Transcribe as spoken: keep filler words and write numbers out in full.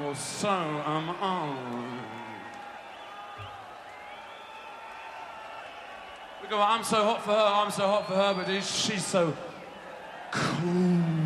well, so am I. We go, I'm so hot for her, I'm so hot for her, but she's so cool.